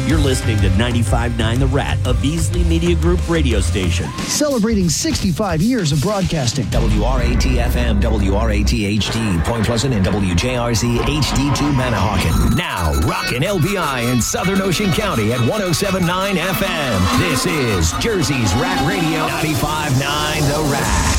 You're listening to 95.9 The Rat, a Beasley Media Group radio station. Celebrating 65 years of broadcasting. WRAT-FM, WRAT-HD, Point Pleasant, and WJRZ HD2 Manahawkin. Now, rockin' LBI in Southern Ocean County at 107.9 FM. This is Jersey's Rat Radio, 95.9 The Rat.